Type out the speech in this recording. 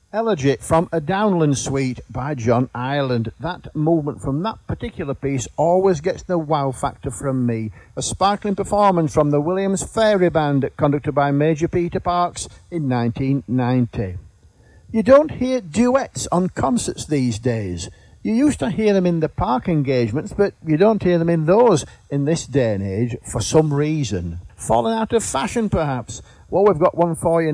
Elegy from A Downland Suite by John Ireland. That movement from that particular piece always gets the wow factor from me. A sparkling performance from the Williams Fairy Band, conducted by Major Peter Parks in 1990. You don't hear duets on concerts these days. You used to hear them in the park engagements, but you don't hear them in those in this day and age for some reason. Fallen out of fashion, perhaps. Well, we've got one for you